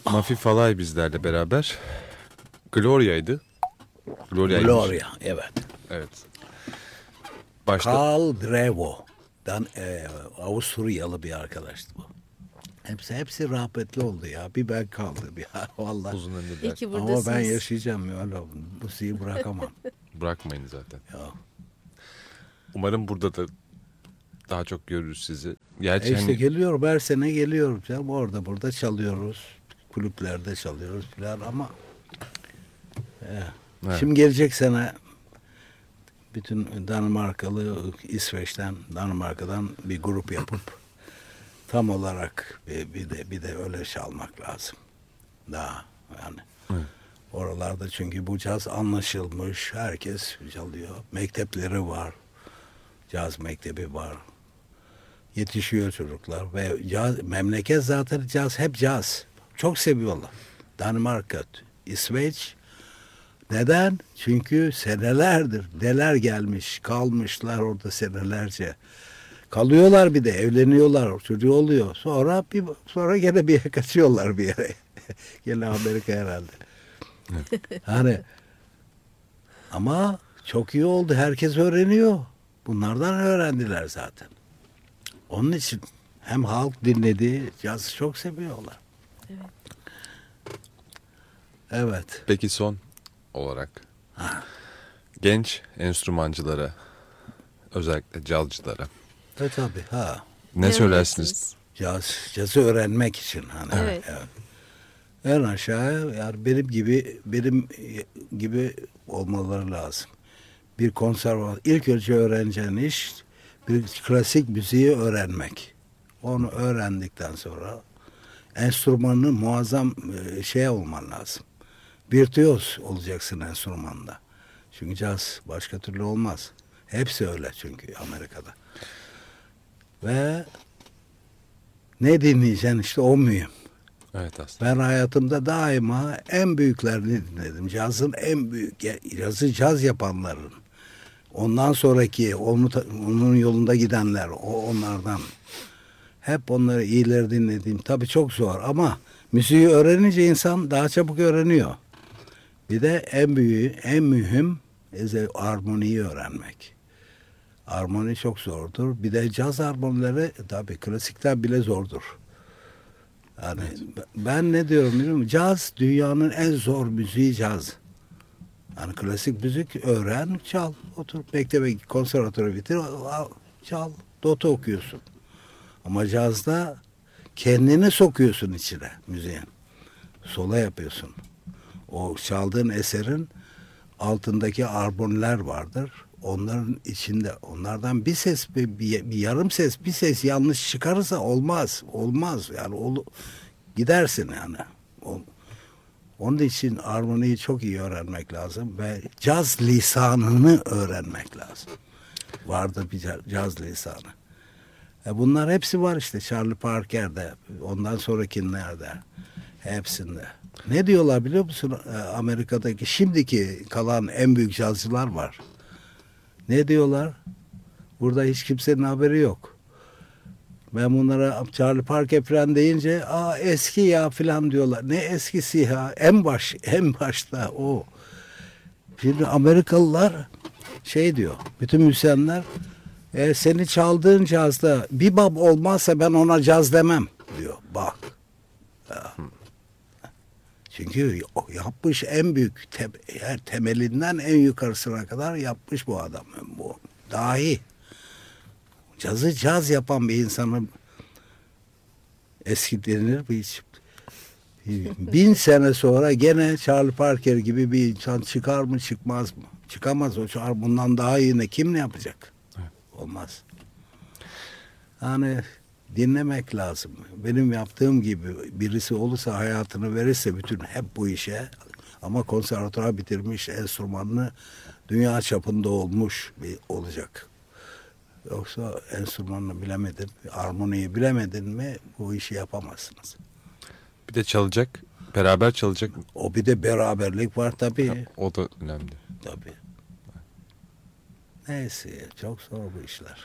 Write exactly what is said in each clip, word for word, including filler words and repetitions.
Mafi Falay bizlerle beraber. Gloria'ydı. Gloria. Gloria, evet. Evet. Başta... Karl Drevo'dan e, Avusturyalı bir arkadaştı bu. Hepsi hepsi rahmetli oldu ya. Bir ben kaldım ya vallahi. Uzun ömürler. İyi ki Ama buradasınız. ben yaşayacağım ya. Öyle, bu şeyi bırakamam. Bırakmayın zaten. Ya. Umarım burada da daha çok görürüz sizi. Gerçi E işte hani... geliyorum, her sene geliyorum canım. Orada burada çalıyoruz. Kulüplerde çalıyoruz falan ama e, Evet. şimdi gelecek sene bütün Danimarkalı, İsveç'ten, Danimarka'dan bir grup yapıp tam olarak bir, bir de bir de öyle çalmak lazım. Daha yani. Evet. Oralarda çünkü bu caz anlaşılmış. Herkes çalıyor. Mektepleri var. Caz mektebi var. Yetişiyor çocuklar ve caz, memleket zaten caz, hep caz. Çok seviyorlar. Danimarka, İsveç. Neden? Çünkü senelerdir neler gelmiş, kalmışlar orada senelerce. Kalıyorlar, bir de evleniyorlar, çocuğu oluyor. Sonra bir sonra gene bir yere kaçıyorlar bir yere. Gene Amerika herhalde. Hani ama çok iyi oldu. Herkes öğreniyor. Bunlardan öğrendiler zaten. Onun için hem halk dinledi, cazı çok seviyorlar. Evet. Evet. Peki son olarak Ha. genç enstrümancılara, özellikle cazcılara E tabii ha. ne Ne söylersiniz? önerirsiniz? Caz, cazı öğrenmek için hani. Evet. En aşağı yani benim gibi benim gibi olmaları lazım. Bir konservatuvar ilk önce öğreneceğin iş bir klasik müziği öğrenmek. Onu öğrendikten sonra enstrümanın muazzam e, şey olman lazım. Virtüöz olacaksın enstrümanda. Çünkü caz başka türlü olmaz. Hepsi öyle çünkü Amerika'da. Ve ne dinleyeceksin işte o mühim. Evet aslında. Ben hayatımda daima en büyüklerini dinledim. Cazın en büyük, cazı caz yapanların. Ondan sonraki, onu, onun yolunda gidenler, o onlardan. Hep onları iyileri dinlediğim. Tabii çok zor ama müziği öğrenince insan daha çabuk öğreniyor. Bir de en büyüğü, en mühim armoniyi öğrenmek. Armoni çok zordur. Bir de caz armonileri tabii klasikten bile zordur. Yani evet. Ben ne diyorum biliyor musun? Caz dünyanın en zor müziği caz. Yani klasik müzik öğren, çal, otur, mektebe, konservatuarı bitir, çal, nota okuyorsun. Ama cazda kendini sokuyorsun içine müziğin. Sola yapıyorsun. O çaldığın eserin altındaki armoniler vardır. Onların içinde, onlardan bir ses, bir, bir, bir yarım ses, bir ses yanlış çıkarırsa olmaz. Olmaz. Yani ol, gidersin yani. O, onun için armoniyi çok iyi öğrenmek lazım ve caz lisanını öğrenmek lazım. Vardı bir caz lisanı. E bunlar hepsi var işte Charlie Parker'de, ondan sonrakilerde, hepsinde. Ne diyorlar biliyor musun? E, Amerika'daki şimdiki kalan en büyük cazcılar var. Ne diyorlar? Burada hiç kimsenin haberi yok. Ben bunlara Charlie Parker falan deyince aa eski ya falan diyorlar. Ne eskisi ya? En baş, en başta o. Şimdi Amerikalılar şey diyor. Bütün müzisyenler e, seni çaldığın cazda bir bab olmazsa ben ona caz demem diyor. Bak. Ya. Çünkü yapmış en büyük te, her temelinden en yukarısına kadar yapmış bu adam. Bu dahi. Cazı caz yapan bir insanın eski denir hiç. Bin sene sonra gene Charlie Parker gibi bir insan çıkar mı çıkmaz mı? Çıkamaz o çağır bundan daha iyi ne kim ne yapacak? Olmaz. Yani dinlemek lazım. Benim yaptığım gibi birisi olursa hayatını verirse bütün hep bu işe ama konservatuvar bitirmiş enstrümanını dünya çapında olmuş bir olacak. Yoksa enstrümanını bilemedin, armoniyi bilemedin mi bu işi yapamazsınız. Bir de çalacak, beraber çalacak. O bir de beraberlik var tabii. Ha, o da önemli. Tabii. Neyse çok zor bu işler.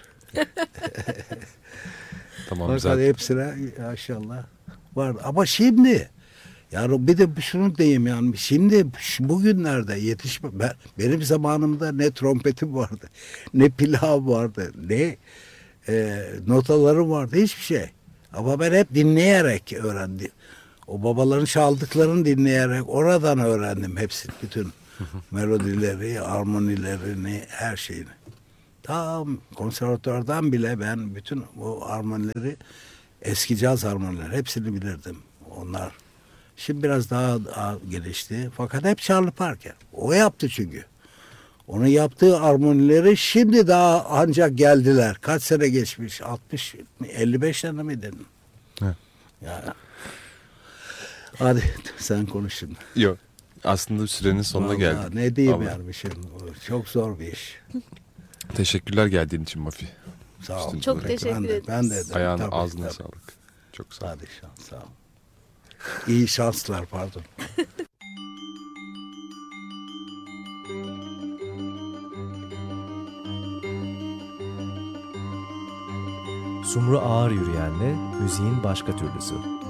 Tamam Fakat zaten. hepsine maşallah var. Ama şimdi Yani bir de şunu diyeyim yani şimdi şu- bugünlerde yetişme ben, benim zamanımda ne trompetim vardı, ne pilav vardı, ne e, notalarım vardı, hiçbir şey. Ama ben hep dinleyerek öğrendim. O babaların çaldıklarını dinleyerek oradan öğrendim hepsini, bütün melodileri, armonilerini, her şeyini. Tam konservatuvardan bile ben bütün o armonileri, eski caz armonileri hepsini bilirdim. Onlar şimdi biraz daha, daha gelişti. Fakat hep Charlie Parker. O yaptı çünkü. Onun yaptığı armonileri şimdi daha ancak geldiler. Kaç sene geçmiş? altmış, elli beş sene mi dedin? Evet. Yani. Hadi sen konuş şimdi. Yok. Aslında sürenin sonuna Vallahi geldik. ne diyeyim Vallahi. yani şimdi. Çok zor bir iş. Teşekkürler geldiğin için Mafi. Sağ ol. Çok Ben teşekkür de- ederiz. Ben de ederim. Ayağına Tabii, ağzına tabii. sağlık. Çok sağ ol. Hadi şans, sağ ol. İyi şanslar, pardon. Sumru Ağır Yürüyen'le müziğin başka türlüsü.